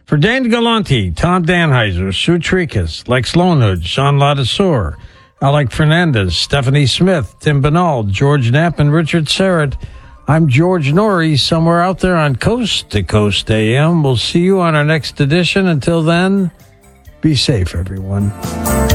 For Dan Galante, Tom Danheiser, Sue Trikas, Lex Lonehood, Sean Ladisor, Alec Fernandez, Stephanie Smith, Tim Banal, George Knapp, and Richard Serrett, I'm George Norrie, somewhere out there on Coast to Coast AM. We'll see you on our next edition. Until then, be safe, everyone.